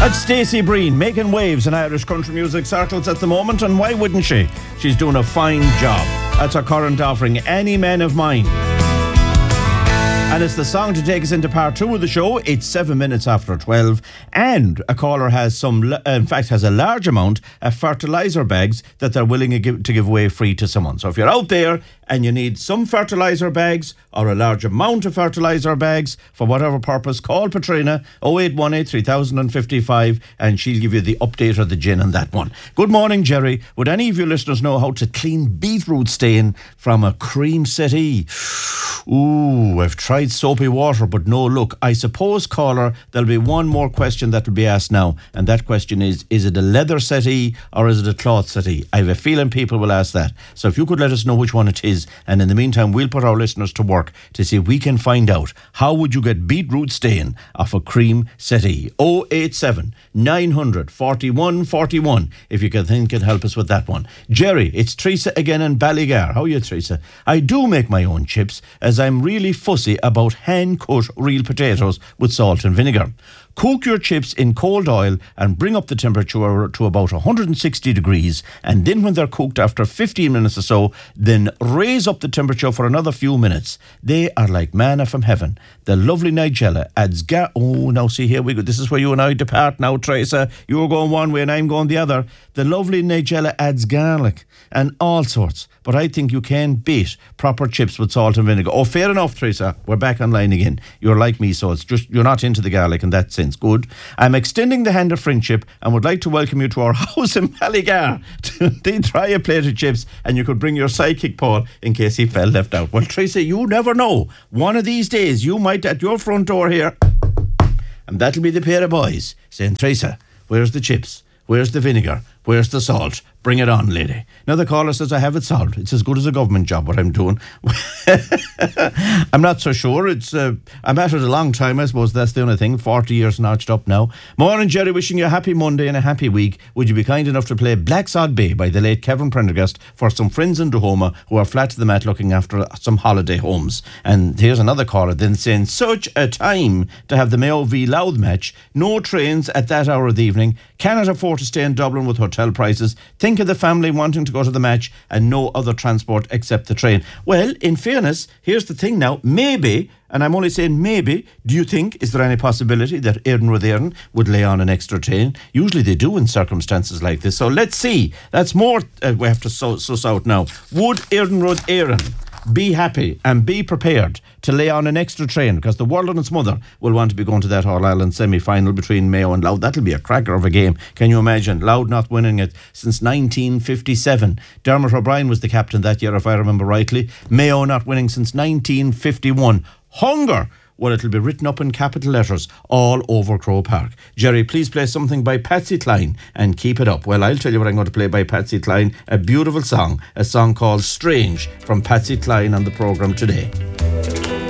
That's Stacey Breen making waves in Irish country music circles at the moment, and why wouldn't she? She's doing a fine job. That's her current offering, Any Man of Mine. And it's the song to take us into part 2 of the show. It's 7 minutes after 12, and a caller has has a large amount of fertiliser bags that they're willing to give away free to someone. So if you're out there and you need some fertiliser bags or a large amount of fertiliser bags for whatever purpose, call Patrina 0818 3055 and she'll give you the update or the gin on that one. Good morning, Jerry. Would any of you listeners know how to clean beetroot stain from a cream settee? Ooh, I've tried soapy water, but no luck. I suppose, caller, there'll be one more question that will be asked now, and that question is it a leather settee or is it a cloth settee? I have a feeling people will ask that. So if you could let us know which one it is, and in the meantime, we'll put our listeners to work to see if we can find out how would you get beetroot stain off a cream settee. 087 900 41 41 if you can help us with that one. Jerry, it's Teresa again in Ballygar. How are you, Teresa? I do make my own chips, as I'm really fussy about hand-cut real potatoes with salt and vinegar. Cook your chips in cold oil and bring up the temperature to about 160 degrees, and then when they're cooked after 15 minutes or so, then raise up the temperature for another few minutes. They are like manna from heaven. The lovely Nigella adds now see, here we go. This is where you and I depart now, Teresa. You're going one way and I'm going the other. The lovely Nigella adds garlic and all sorts, but I think you can beat proper chips with salt and vinegar. Oh, fair enough, Teresa. We're back online again. You're like me, so it's just you're not into the garlic in that sense. Good. I'm extending the hand of friendship and would like to welcome you to our house in Ballygar. They try a plate of chips, and you could bring your sidekick Paul in case he felt left out. Well, Teresa, you never know. One of these days, you might at your front door here, and that'll be the pair of boys saying, Teresa, where's the chips? Where's the vinegar? Where's the salt? Bring it on, lady. Now the caller says, I have it solved. It's as good as a government job, what I'm doing. I'm not so sure. I'm at it a long time, I suppose. That's the only thing. 40 years notched up now. Morning, Jerry. Wishing you a happy Monday and a happy week. Would you be kind enough to play Black Sod Bay by the late Kevin Prendergast for some friends in Dahoma who are flat to the mat looking after some holiday homes? And here's another caller then saying, such a time to have the Mayo v Louth match. No trains at that hour of the evening. Cannot afford to stay in Dublin with hotel prices. Think of the family wanting to go to the match and no other transport except the train. Well, in fairness, here's the thing now. Maybe, and I'm only saying maybe, do you think, is there any possibility that Éireann would lay on an extra train? Usually they do in circumstances like this. So let's see. That's more we have to suss out now. Would Éireann be happy and be prepared to lay on an extra train, because the world and its mother will want to be going to that All-Ireland semi-final between Mayo and Louth. That'll be a cracker of a game. Can you imagine? Louth not winning it since 1957. Dermot O'Brien was the captain that year, if I remember rightly. Mayo not winning since 1951. Hunger! Well, it'll be written up in capital letters all over Croke Park. Jerry, please play something by Patsy Cline and keep it up. Well, I'll tell you what I'm going to play by Patsy Cline. A beautiful song. A song called Strange from Patsy Cline on the programme today.